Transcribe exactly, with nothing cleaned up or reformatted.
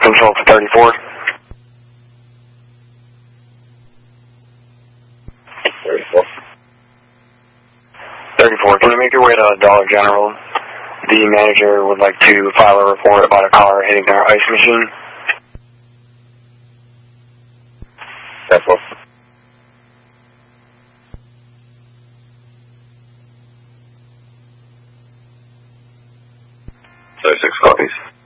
Control for thirty-four. thirty-four. thirty-four, can you make your way to Dollar General? The manager would like to file a report about a car hitting their ice machine. That's what. thirty-six copies.